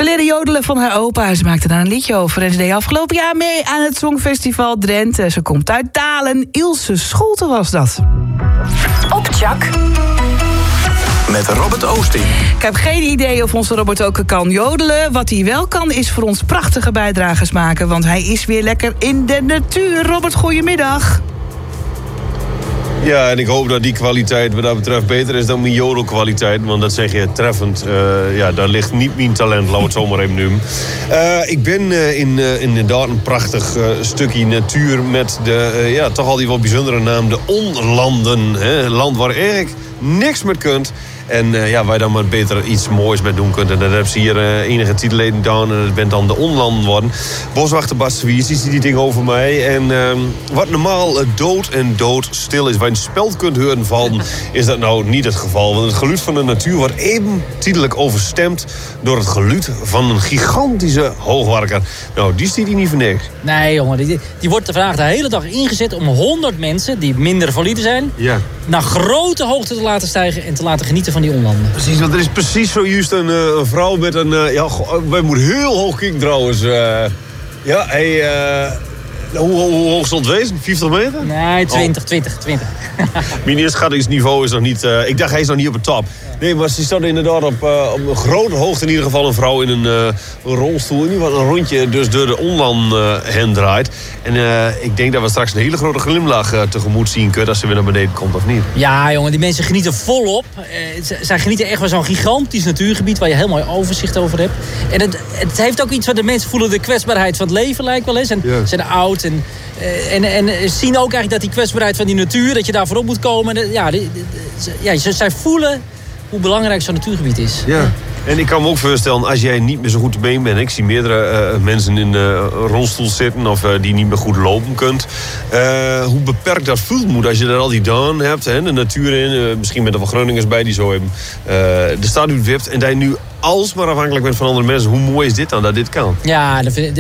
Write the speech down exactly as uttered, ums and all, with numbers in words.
Ze leerde jodelen van haar opa. Ze maakte daar een liedje over. En ze deed afgelopen jaar mee aan het Songfestival Drenthe. Ze komt uit Dalen. Ilse Scholte was dat. Op Tjak. Met Robert Oosting. Ik heb geen idee of onze Robert ook kan jodelen. Wat hij wel kan is voor ons prachtige bijdrages maken. Want hij is weer lekker in de natuur. Robert, goedemiddag. Ja, en ik hoop dat die kwaliteit wat dat betreft beter is dan mijn jodelkwaliteit. Want dat zeg je treffend. Uh, ja, daar ligt niet mijn talent, laat het zomaar even noemen. Uh, ik ben uh, in, uh, inderdaad een prachtig uh, stukje natuur met de, uh, ja, toch al die wat bijzondere naam, de Onlanden. Hè? Een land waar eigenlijk niks met kunt. En uh, ja, waar je dan maar beter iets moois mee doen kunt. En dat hebben ze hier uh, enige titelleden gedaan. En dat bent dan de Onlanden worden. Boswachter Bas de Vries, die ziet die ding over mij. En uh, wat normaal uh, dood en dood stil is, waar je een speld kunt horen vallen, is dat nou niet het geval. Want het geluid van de natuur wordt even titelijk overstemd door het geluid van een gigantische hoogwarker. Nou, die stiet hij niet voor niks. Nee, jongen, die, die wordt vandaag de hele dag ingezet om honderd mensen die minder valide zijn, ja, naar grote hoogte te laten stijgen en te laten genieten van die Onlanden. Precies, want er is precies zojuist een, uh, een vrouw met een... Uh, ja, wij moeten heel hoog kijken trouwens. Uh, ja, hey, uh, hoe, hoe, hoe hoog zal het wezen? vijftig meter? Nee, twintig, oh. twintig, twintig. Mijn inschattingsniveau is nog niet... Uh, ik dacht, hij is nog niet op het top. Nee, maar ze staat inderdaad op, uh, op een grote hoogte in ieder geval een vrouw in een, uh, een rolstoel. In ieder geval een rondje dus door de Onland uh, heen draait. En uh, ik denk dat we straks een hele grote glimlach uh, tegemoet zien kunnen als ze weer naar beneden komt, of niet? Ja, jongen, die mensen genieten volop. Uh, z- zij genieten echt van zo'n gigantisch natuurgebied waar je heel mooi overzicht over hebt. En het, het heeft ook iets wat de mensen voelen, de kwetsbaarheid van het leven lijkt wel eens. En ja, zijn oud en... En, en zien ook eigenlijk dat die kwetsbaarheid van die natuur, dat je daar voorop moet komen. En, ja, die, die, ja, zij voelen hoe belangrijk zo'n natuurgebied is. Ja. En ik kan me ook voorstellen, als jij niet meer zo goed te been bent... ik zie meerdere uh, mensen in uh, rolstoel zitten of uh, die niet meer goed lopen kunt... Uh, hoe beperkt dat voelt moet als je er al die daan hebt, hè, de natuur in... Uh, misschien met er wel Groningers bij die zo hebben uh, de stad uitwipt... en dat je nu alsmaar afhankelijk bent van andere mensen. Hoe mooi is dit dan, dat dit kan? Ja, dat vind ik,